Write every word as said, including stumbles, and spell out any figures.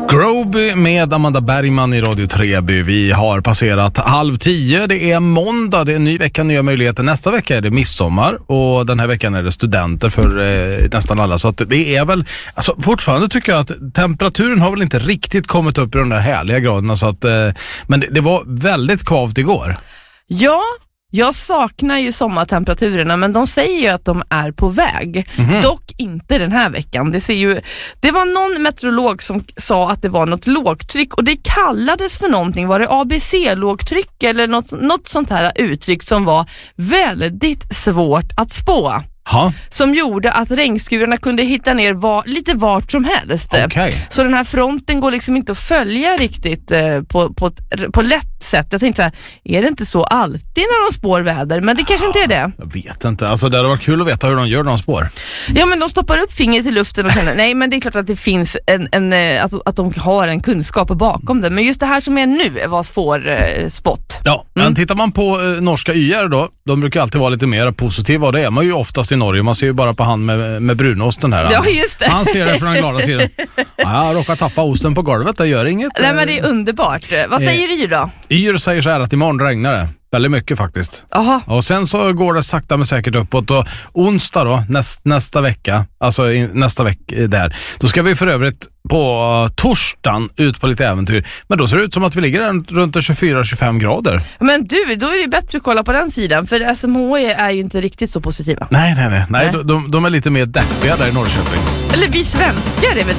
Groby med Amanda Bergman i Radio Treby. Vi har passerat halv tio. Det är måndag, det är en ny vecka, nya möjligheter. Nästa vecka är det midsommar och den här veckan är det studenter för eh, nästan alla. Så att det är väl, alltså fortfarande tycker jag att temperaturen har väl inte riktigt kommit upp i de där härliga graderna. Så att, eh, men det, det var väldigt kvavt igår. Ja, jag saknar ju sommartemperaturerna, men de säger ju att de är på väg. Mm-hmm. Dock inte den här veckan. Det, ser ju, det var någon meteorolog som sa att det var något lågtryck och det kallades för någonting. Var det A B C-lågtryck eller något, något sånt här uttryck som var väldigt svårt att spå? Ha? Som gjorde att regnskurarna kunde hitta ner var, lite vart som helst. Okay. Så den här fronten går liksom inte att följa riktigt eh, på, på, ett, på lätt sätt. Jag tänkte så här, är det inte så alltid när de spår väder? Men det kanske inte är det. Jag vet inte. Alltså det hade varit kul att veta hur de gör när de spår. Ja, men de stoppar upp fingret i luften och känner, nej men det är klart att det finns en, en alltså, att de har en kunskap bakom det. Men just det här som är nu var svår eh, spot. Ja, men mm. tittar man på eh, norska öar då, de brukar alltid vara lite mer positiva och det är man ju oftast i Norge. Man ser ju bara på han med, med brunosten här. Ja, just det. Han ser det från den glada sidan. Ja, jag råkar tappa osten på golvet, det gör inget. Nej, men det är underbart. Vad säger eh, Yr då? Yr säger så här att imorgon regnar det. Väldigt mycket faktiskt. Aha. Och sen så går det sakta men säkert uppåt. Och onsdag då, näst, nästa vecka, alltså in, nästa vecka där, då ska vi för övrigt på torsdagen ut på lite äventyr. Men då ser det ut som att vi ligger runt tjugofyra till tjugofem grader. Men du, då är det bättre att kolla på den sidan. För S M H E är ju inte riktigt så positiva. Nej, nej, nej. nej. nej. De, de är lite mer deppiga där i Norrköping. Eller vi svenskar är väl